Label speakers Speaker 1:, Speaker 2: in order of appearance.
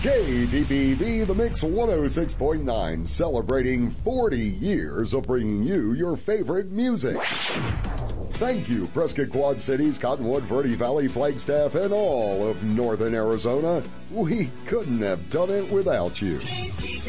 Speaker 1: KPPV, The Mix 106.9, celebrating 40 years of bringing you your favorite music. Thank you, Prescott Quad Cities, Cottonwood, Verde Valley, Flagstaff, and all of Northern Arizona. We couldn't have done it without you.